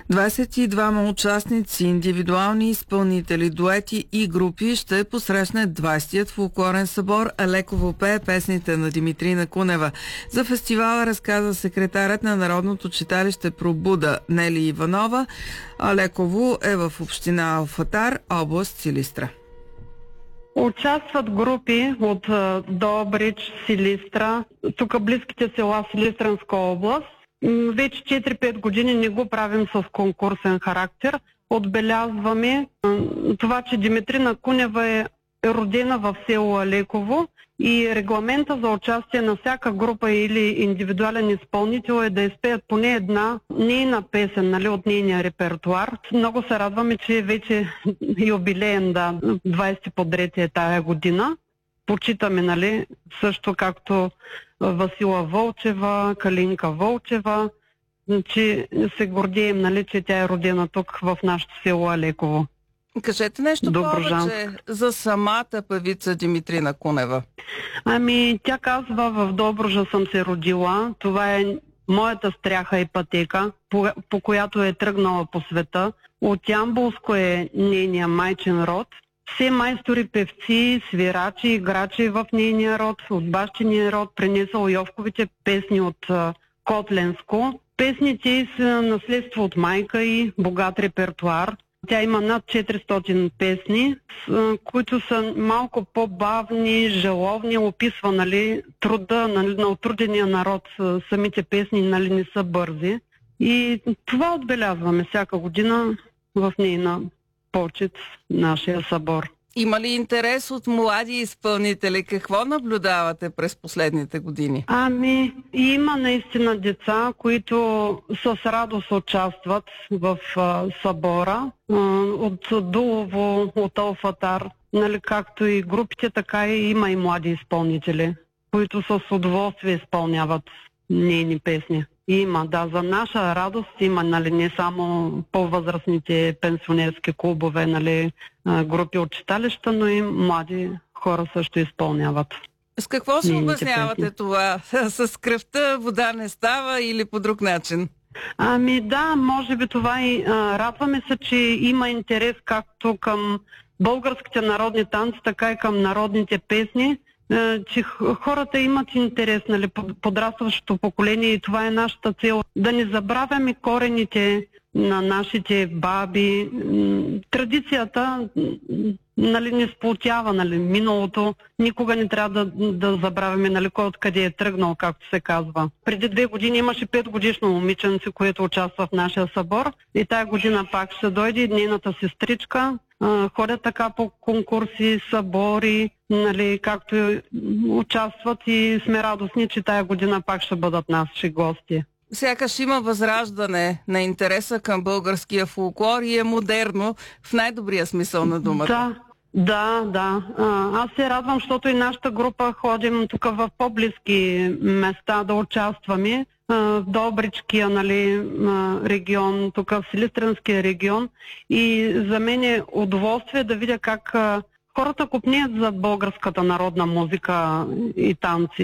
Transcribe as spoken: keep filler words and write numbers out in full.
двадесет и двама участници, индивидуални изпълнители, дуети и групи ще посрещне двадесетият фолклорен събор Алеково пее песните на Димитрина Кунева. За фестивала разказа секретарят на Народното читалище Пробуда Нели Иванова. Алеково е в община Алфатар, област Силистра. Участват групи от Добрич, Силистра, тук близките села Силистранска област. Вече четири-пет години не го правим с конкурсен характер. Отбелязваме това, че Димитрина Кунева е родена в село Алеково и регламента за участие на всяка група или индивидуален изпълнител е да изпеят поне една нейна песен, нали, от нейния репертуар. Много се радваме, че вече юбилеен, да, двадесети подред е тая година. Почитаме, нали, също както Васила Вълчева, Калинка Вълчева, че се гордеем, нали, че тя е родена тук в нашото село Алеково. Кажете нещо Доброжан. повече за самата певица Димитрина Кунева. Ами, тя казва: в Добруджа съм се родила. Това е моята стряха и пътека, по, по която е тръгнала по света. От Ямболско е нейния майчин род. Все майстори, певци, свирачи, играчи в нейния род, от бащиния род, пренесъл Йовковите песни от а, Котленско. Песните са наследство от майка и богат репертуар. Тя има над четиристотин песни, които са малко по-бавни, жаловни, описва, нали, труда, нали, на отрудения народ. Самите песни, нали, не са бързи. И това отбелязваме всяка година в нейна почет, нашия събор. Има ли интерес от млади изпълнители? Какво наблюдавате през последните години? Ами, има наистина деца, които с радост участват в а, събора. А, от Дулово, от Алфатар, нали, както и групите, така и има и млади изпълнители, които с удоволствие изпълняват нейни песни. Има, да, за наша радост има, нали, не само по-възрастните пенсионерски клубове, нали, групи от читалища, но и млади хора също изпълняват. С какво се нейните обяснявате песни. това? С кръвта вода не става или по друг начин? Ами да, може би това и а, радваме се, че има интерес както към българските народни танци, така и към народните песни, че хората имат интерес, нали, подрастващото поколение, и това е нашата цел. Да не забравяме корените на нашите баби. Традицията, нали, не сплотява, нали, миналото. Никога не трябва да, да забравяме, нали, кой откъде е тръгнал, както се казва. Преди две години имаше петгодишно момиченце, което участва в нашия събор, и тая година пак ще дойде нейната сестричка. Ходят така по конкурси, събори, нали, както участват, и сме радостни, че тая година пак ще бъдат наши гости. Сякаш има възраждане на интереса към българския фолклор и е модерно в най-добрия смисъл на думата. Да, да, да. Аз се радвам, защото и нашата група ходим тук в по-близки места да участваме. В Добричкия, нали, регион, тук в Силистренския регион, и за мен е удоволствие да видя как хората копнеят за българската народна музика и танци.